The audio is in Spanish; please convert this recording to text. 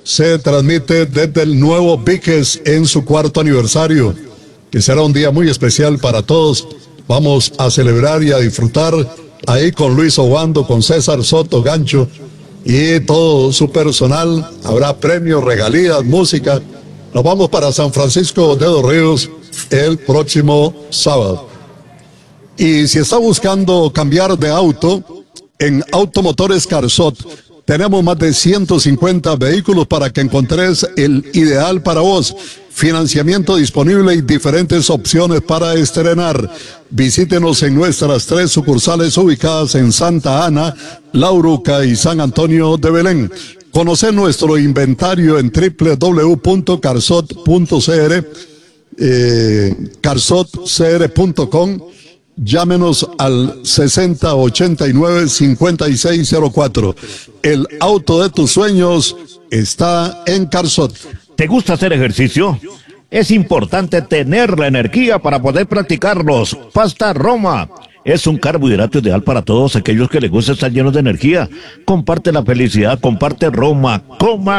se transmite desde el nuevo Víquez en su 4º aniversario, que será un día muy especial para todos. Vamos a celebrar y a disfrutar ahí con Luis Obando, con César Soto Gancho y todo su personal. Habrá premios, regalías, música. Nos vamos para San Francisco de los Ríos el próximo sábado. Y si está buscando cambiar de auto, en Automotores Carzot tenemos más de 150 vehículos para que encontres el ideal para vos. Financiamiento disponible y diferentes opciones para estrenar. Visítenos en nuestras 3 sucursales ubicadas en Santa Ana, La Uruca y San Antonio de Belén. Conoce nuestro inventario en www.carzot.cr, carzotcr.com. Llámenos al 6089-5604. El auto de tus sueños está en Carzot. ¿Te gusta hacer ejercicio? Es importante tener la energía para poder practicarlos. Pasta Roma es un carbohidrato ideal para todos aquellos que les gusta estar llenos de energía. Comparte la felicidad, comparte Roma, coma